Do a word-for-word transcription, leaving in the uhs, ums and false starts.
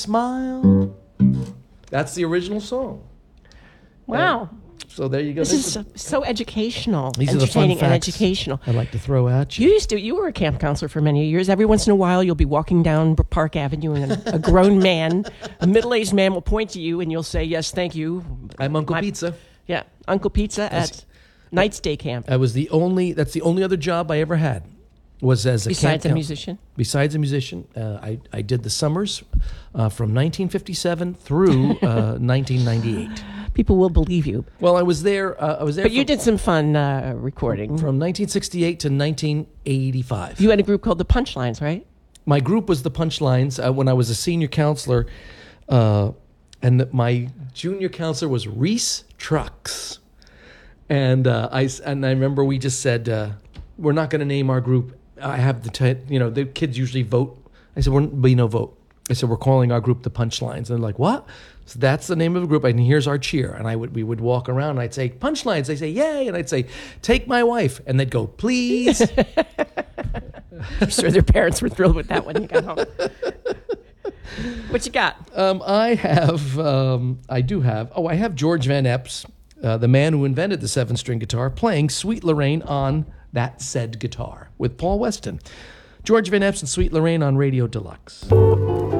Smile. That's the original song. Wow. And so there you go. This, this is so, so educational, these entertaining are the fun and facts educational. I'd like to throw at you. You used to, you were a camp counselor for many years. Every once in a while, you'll be walking down Park Avenue and a, a grown man, a middle-aged man will point to you and you'll say, yes, thank you. I'm Uncle My- Pizza. Yeah, Uncle Pizza at Knight's Day Camp. I was the only, that's the only other job I ever had was as a Besides camp a coun- musician? Besides a musician. Uh, I, I did the summers uh, from nineteen fifty-seven through uh, nineteen ninety-eight. People will believe you. Well, I was there. Uh, I was there. But you from, did some fun uh, recording. from nineteen sixty-eight to nineteen eighty-five. You had a group called the Punchlines, right? My group was the Punchlines uh, when I was a senior counselor, uh, and the, my junior counselor was Reese Trucks, and uh, I s- and I remember we just said uh, we're not going to name our group. I have the t- you know the kids usually vote. I said we're be no vote. I said we're calling our group the Punchlines, and they're like, what? So that's the name of the group, and here's our cheer. And I would we would walk around, and I'd say Punchlines. They say yay, and I'd say take my wife, and they'd go please. I'm sure their parents were thrilled with that when you got home. What you got? Um, I have, um, I do have, oh, I have George Van Epps, uh, the man who invented the seven-string guitar, playing Sweet Lorraine on that said guitar with Paul Weston. George Van Epps and Sweet Lorraine on Radio Deluxe.